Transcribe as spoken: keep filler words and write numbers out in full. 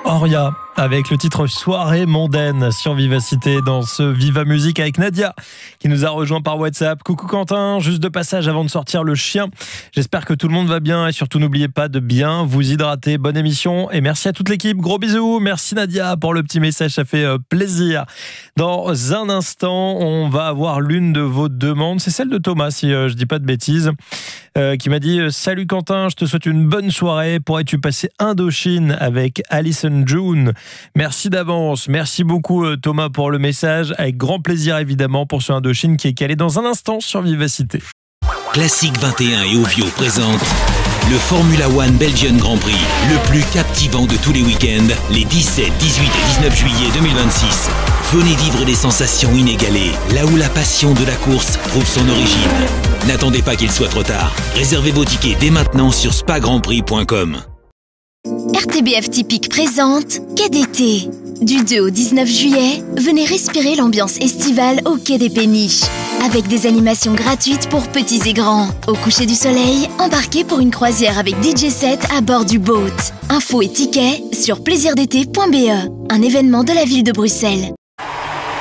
Oria avec le titre Soirée mondaine sur Vivacité dans ce Viva Musique avec Nadia qui nous a rejoint par WhatsApp. Coucou Quentin, juste de passage avant de sortir le chien. J'espère que tout le monde va bien et surtout n'oubliez pas de bien vous hydrater. Bonne émission et merci à toute l'équipe. Gros bisous. Merci Nadia pour le petit message, ça fait plaisir. Dans un instant, on va avoir l'une de vos demandes. C'est celle de Thomas, si je dis pas de bêtises, euh, qui m'a dit « Salut Quentin, je te souhaite une bonne soirée. Pourrais-tu passer Indochine avec Alison June ?» Merci d'avance, merci beaucoup Thomas pour le message, avec grand plaisir évidemment pour ce Indochine qui est calé dans un instant sur Vivacité. Classique vingt et un et Ovio présente le Formula One Belgian Grand Prix, le plus captivant de tous les week-ends, les dix-sept, dix-huit et dix-neuf juillet deux mille vingt-six. Venez vivre des sensations inégalées, là où la passion de la course trouve son origine. N'attendez pas qu'il soit trop tard. Réservez vos tickets dès maintenant sur spa grand prix point com. R T B F Typique présente Quai d'été. Du deux au dix-neuf juillet, venez respirer l'ambiance estivale au Quai des Péniches. Avec des animations gratuites pour petits et grands. Au coucher du soleil, embarquez pour une croisière avec D J set à bord du boat. Infos et tickets sur plaisir d'été point b e, un événement de la ville de Bruxelles.